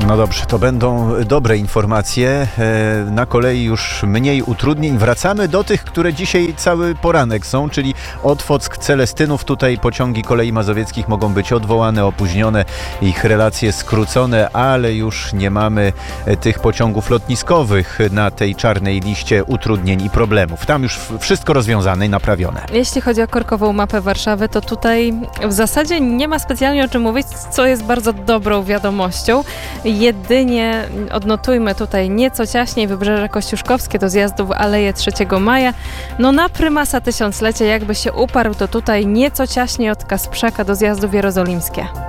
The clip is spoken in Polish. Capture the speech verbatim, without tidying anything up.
No dobrze, to będą dobre informacje. Na kolei już mniej utrudnień. Wracamy do tych, które dzisiaj cały poranek są, czyli Otwock, Celestynów. Tutaj pociągi kolei mazowieckich mogą być odwołane, opóźnione, ich relacje skrócone, ale już nie mamy tych pociągów lotniskowych na tej czarnej liście utrudnień i problemów. Tam już wszystko rozwiązane i naprawione. Jeśli chodzi o korkową mapę Warszawy, to tutaj w zasadzie nie ma specjalnie o czym mówić, co jest bardzo dobrą wiadomością. Jedynie odnotujmy tutaj nieco ciaśniej Wybrzeże Kościuszkowskie do zjazdu w Aleję trzeciego maja. No na prymasa tysiąclecia jakby się uparł, to tutaj nieco ciaśniej od Kasprzaka do zjazdu w Jerozolimskie.